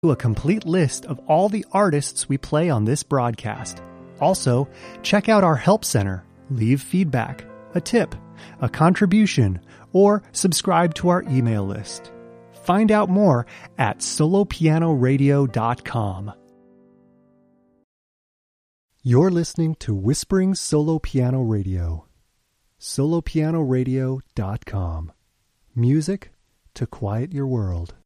A complete list of all the artists we play on this broadcast. Also, check out our help center, leave feedback, a tip, a contribution, or subscribe to our email list. Find out more at solopianoradio.com. You're listening to Whispering Solo Piano Radio. solopianoradio.com. Music to quiet your world.